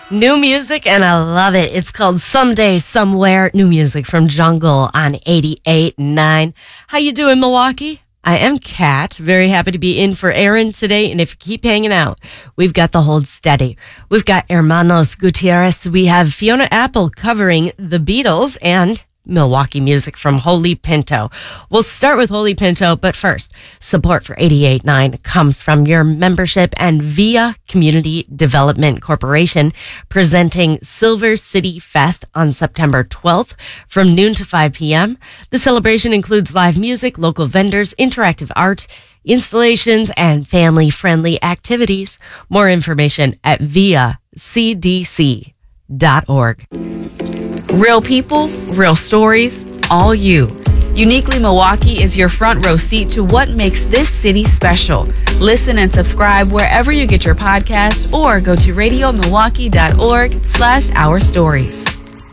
New music, and I love it. It's called Someday, Somewhere. New music from Jungle on 88.9. How you doing, Milwaukee? I am Kat. Very happy to be in for Aaron today. And if you keep hanging out, we've got the Hold Steady. We've got Hermanos Gutierrez. We have Fiona Apple covering the Beatles and Milwaukee music from Holy Pinto. We'll start with Holy Pinto, but first, support for 88.9 comes from your membership and via Community Development Corporation, presenting Silver City Fest on September 12th from noon to 5 p.m. The celebration includes live music, local vendors, interactive art, installations, and family-friendly activities. More information at viacdc.org. Real people, real stories, all you. Uniquely Milwaukee is your front row seat to what makes this city special. Listen and subscribe wherever you get your podcasts or go to radiomilwaukee.org/ourstories.